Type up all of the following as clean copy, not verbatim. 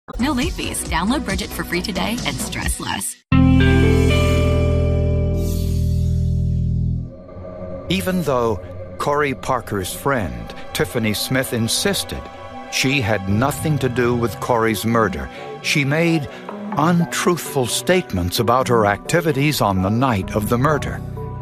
No late fees. Download Bridget for free today and stress less. Even though Corey Parker's friend, Tiffany Smith, insisted she had nothing to do with Corey's murder, she made untruthful statements about her activities on the night of the murder.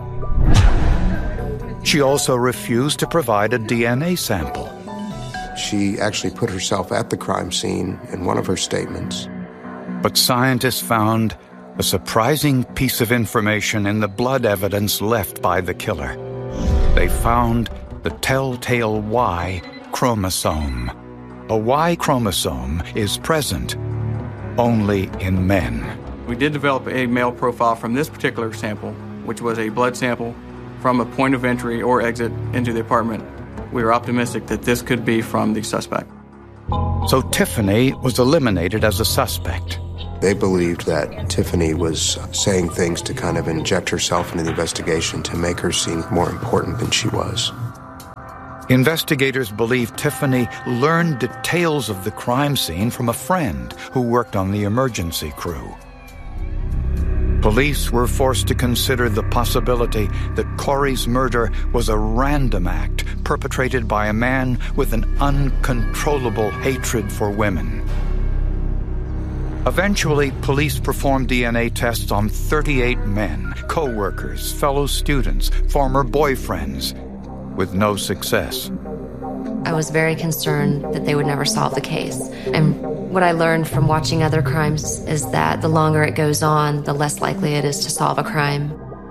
She also refused to provide a DNA sample. She actually put herself at the crime scene in one of her statements. But scientists found a surprising piece of information in the blood evidence left by the killer. They found the telltale Y chromosome. A Y chromosome is present only in men. We did develop a male profile from this particular sample, which was a blood sample from a point of entry or exit into the apartment. We were optimistic that this could be from the suspect. So Tiffany was eliminated as a suspect. They believed that Tiffany was saying things to kind of inject herself into the investigation to make her seem more important than she was. Investigators believe Tiffany learned details of the crime scene from a friend who worked on the emergency crew. Police were forced to consider the possibility that Corey's murder was a random act perpetrated by a man with an uncontrollable hatred for women. Eventually, police performed DNA tests on 38 men, co-workers, fellow students, former boyfriends, with no success. I was very concerned that they would never solve the case. And what I learned from watching other crimes is that the longer it goes on, the less likely it is to solve a crime.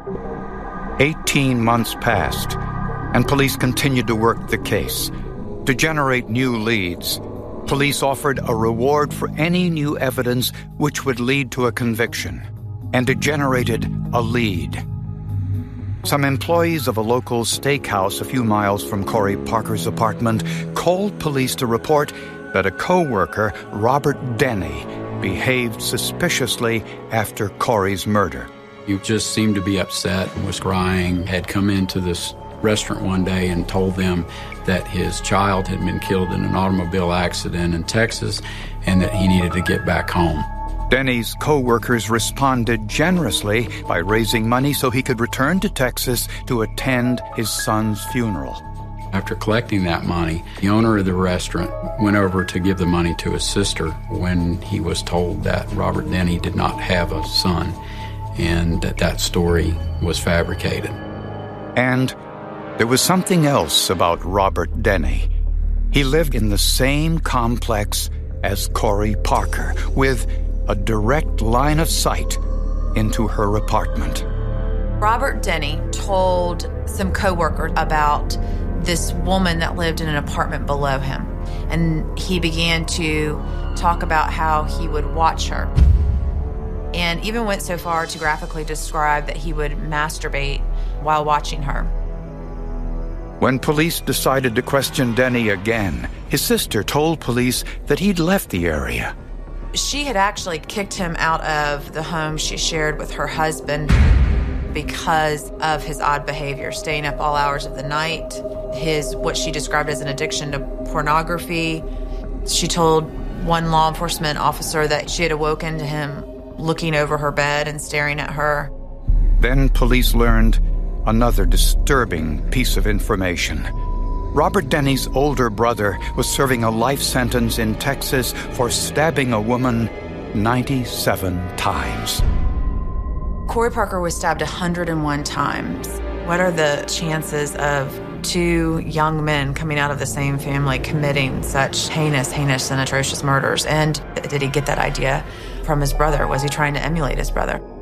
18 months passed, and police continued to work the case. To generate new leads, police offered a reward for any new evidence which would lead to a conviction, and it generated a lead. Some employees of a local steakhouse a few miles from Corey Parker's apartment called police to report that a co-worker, Robert Denny, behaved suspiciously after Corey's murder. He just seemed to be upset and was crying, had come into this restaurant one day and told them that his child had been killed in an automobile accident in Texas and that he needed to get back home. Denny's co-workers responded generously by raising money so he could return to Texas to attend his son's funeral. After collecting that money, the owner of the restaurant went over to give the money to his sister when he was told that Robert Denny did not have a son and that story was fabricated. And there was something else about Robert Denny. He lived in the same complex as Corey Parker, with a direct line of sight into her apartment. Robert Denny told some co-workers about this woman that lived in an apartment below him. And he began to talk about how he would watch her. And even went so far to graphically describe that he would masturbate while watching her. When police decided to question Denny again, his sister told police that he'd left the area. She had actually kicked him out of the home she shared with her husband because of his odd behavior, staying up all hours of the night, his what she described as an addiction to pornography. She told one law enforcement officer that she had awoken to him looking over her bed and staring at her. Then police learned another disturbing piece of information. Robert Denny's older brother was serving a life sentence in Texas for stabbing a woman 97 times. Corey Parker was stabbed 101 times. What are the chances of two young men coming out of the same family committing such heinous and atrocious murders? And did he get that idea from his brother? Was he trying to emulate his brother?